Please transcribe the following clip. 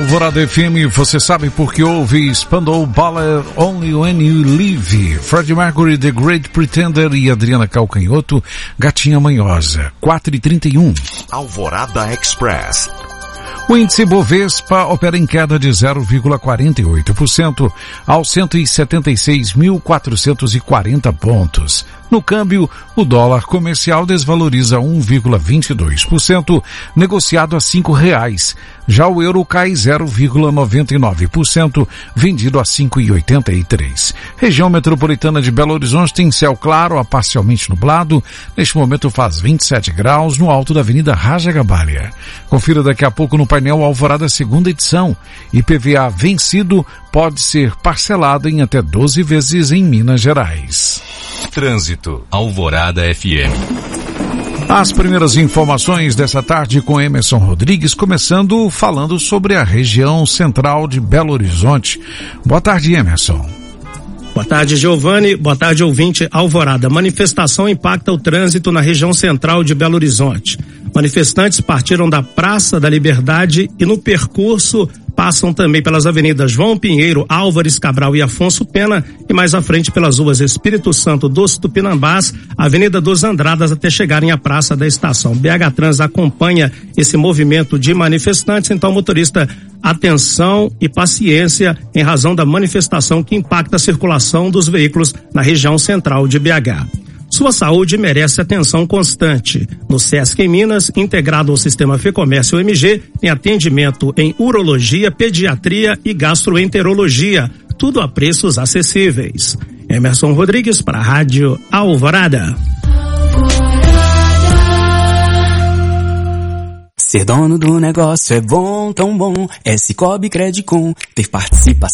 Alvorada FM, você sabe porque ouve Spandau Ballet Only When You Leave, Freddie Mercury, The Great Pretender e Adriana Calcanhoto, Gatinha Manhosa, 4h31. Alvorada Express. O índice Bovespa opera em queda de 0,48% aos 176.440 pontos. No câmbio, o dólar comercial desvaloriza 1,22%, negociado a R$5. Já o euro cai 0,99%, vendido a 5,83. Região metropolitana de Belo Horizonte tem céu claro a parcialmente nublado. Neste momento faz 27 graus no alto da Avenida Raja Gabalha. Confira daqui a pouco no painel Alvorada segunda edição. IPVA vencido pode ser parcelado em até 12 vezes em Minas Gerais. Trânsito. Alvorada FM. As primeiras informações dessa tarde com Emerson Rodrigues, começando falando sobre a região central de Belo Horizonte. Boa tarde, Emerson. Boa tarde, Giovanni. Boa tarde, ouvinte Alvorada. Manifestação impacta o trânsito na região central de Belo Horizonte. Manifestantes partiram da Praça da Liberdade e no percurso passam também pelas avenidas João Pinheiro, Álvares Cabral e Afonso Pena e mais à frente pelas ruas Espírito Santo dos Tupinambás, Avenida dos Andradas até chegarem à Praça da Estação. BH Trans acompanha esse movimento de manifestantes, então motorista, atenção e paciência em razão da manifestação que impacta a circulação dos veículos na região central de BH. Sua saúde merece atenção constante. No Sesc em Minas, integrado ao Sistema Fecomércio UMG, tem atendimento em urologia, pediatria e gastroenterologia, tudo a preços acessíveis. Emerson Rodrigues para a Rádio Alvorada. Ser dono do negócio é bom, tão bom, é Cicobi Credicom, ter participação